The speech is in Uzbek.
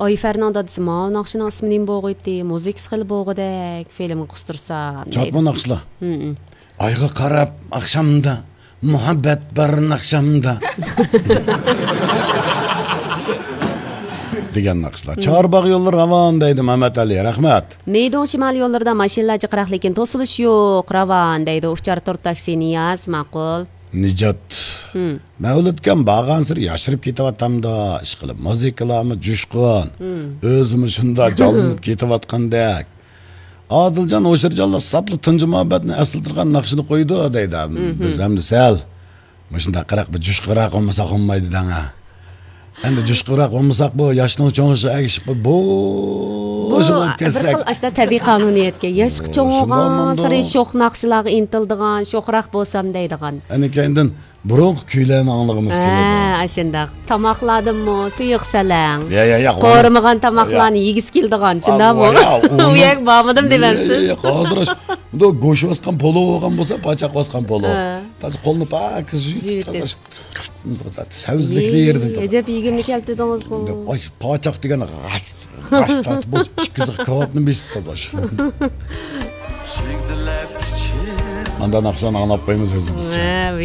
Ой Фернандо десем, нақшының ismini боғыйды, музыкасы қыл боғыдек, фильм қыстырсам. Çatma naqşla. Ayğa qarab akşamda, muhabbet barın akşamda. Degan naqşlar. Çağırbaq yollar aman deydi Mehmet Ali. Rahmat. Meydon şimal yollarida mashinalar jiqraq, lekin to'silish yo'q, ravan deydi. Uchar tur taksi Niyaz, ma'qul. Nicat. Mevlütken bağansır yaşırıp ketavattamda iş qilib muzikalarımı coşqun. Özümü şunda calınıp ketavatqandek. Adılcan Oşircanla saplı tıncı muhabbetini asıltırgan naqşını koydu deydi. Biz hem sel. Muşunda qıraq bir coşqıraq olmasak olmaydı dana. Endi coşqıraq olmasak bu yaşının çoğuşu egişip bu bir xil ashda tabiiy qonuniyatga yosh cho'ng'igan sari sho'x naqshlarga intildigan sho'xroq bo'lsam deydigan. Ana kendin burun kuylarni anglag'imiz keladi. Ashunda tomoqladimmi suyuq salang. Ya. Qo'rmagan tomoqlarni yegis keldigan, shundami? U yak bormadim demamsiz. Hozir bu go'sht bosgan polo bo'lgan bo'lsa, pochaq bosgan polo. Toz qo'lni pak yuyib savizlikli yerdan. Ajab yegimni keltirdingiz-ku. Pochaq degan Başlat bu kızık kavapını bir tazaş. Andan aksan anlap koyumuz özümüz.